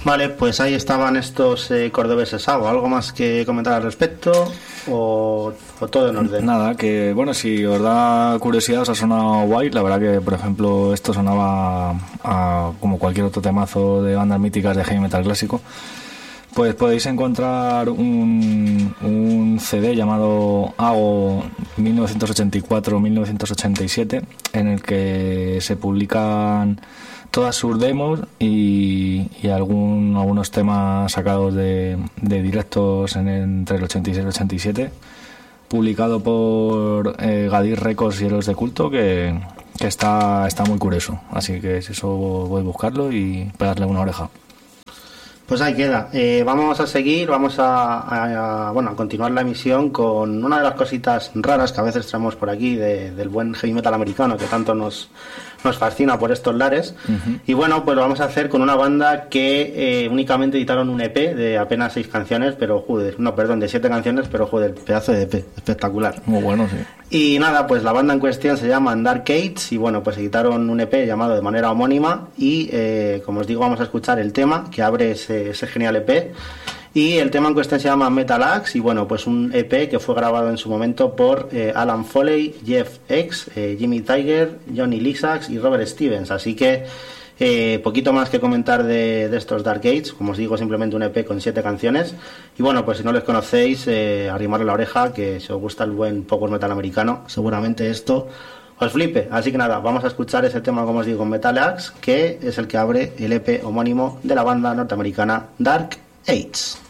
Vale, pues ahí estaban estos cordobeses. ¿Algo más que comentar al respecto? ¿O todo en orden? Nada, que bueno, si os da curiosidad, os ha sonado guay. La verdad que, por ejemplo, esto sonaba como cualquier otro temazo de bandas míticas de heavy metal clásico. Pues podéis encontrar un CD llamado AGO 1984-1987, en el que se publican todas sus demos y algunos temas sacados de directos entre el 86 y el 87, publicado por Gadir Records y Héroes de Culto, que está muy curioso. Así que si eso, voy a buscarlo y pegarle una oreja. Pues ahí queda. Vamos a seguir, vamos a continuar la emisión con una de las cositas raras que a veces traemos por aquí del buen heavy metal americano que tanto nos fascina por estos lares. Uh-huh. Y bueno, pues lo vamos a hacer con una banda que únicamente editaron un EP de apenas 6 canciones, pero de 7 canciones, pero joder, pedazo de EP, espectacular. Muy bueno, sí. Y nada, pues la banda en cuestión se llama Dark Gates y bueno, pues editaron un EP llamado de manera homónima y como os digo, vamos a escuchar el tema que abre ese genial EP. Y el tema en cuestión se llama Metal Axe y bueno, pues un EP que fue grabado en su momento por Alan Foley, Jeff X, Jimmy Tiger, Johnny Lisax y Robert Stevens. Así que poquito más que comentar de estos Dark Gates. Como os digo, simplemente un EP con 7 canciones. Y bueno, pues si no les conocéis, arrimarle la oreja, que si os gusta el buen power metal americano, seguramente esto os flipe. Así que nada, vamos a escuchar ese tema, como os digo, Metal Axe, que es el que abre el EP homónimo de la banda norteamericana Dark Gates.